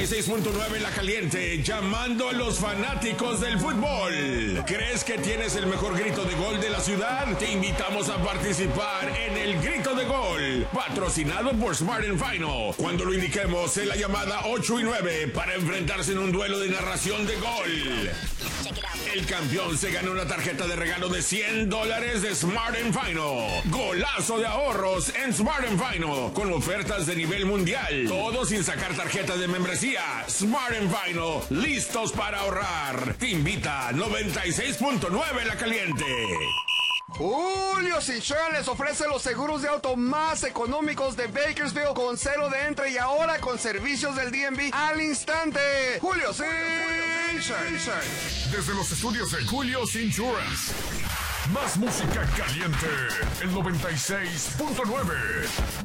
96.9 La Caliente, llamando a los fanáticos del fútbol. ¿Crees que tienes el mejor grito de gol de la ciudad? Te invitamos a participar en el Grito de Gol, patrocinado por Smart & Final. Cuando lo indiquemos en la llamada 8 y 9 para enfrentarse en un duelo de narración de gol. El campeón se gana una tarjeta de regalo de $100 de Smart & Final. Golazo de ahorros en Smart & Final, con ofertas de nivel mundial. Todo sin sacar tarjeta de membresía. Smart & Final, listos para ahorrar. Te invita 96.9 La Caliente. Julio Insurance les ofrece los seguros de auto más económicos de Bakersfield con cero de entre y ahora con servicios del DMV al instante. Julio Insurance. Desde los estudios de Julio's Insurance. Más música caliente. El 96.9.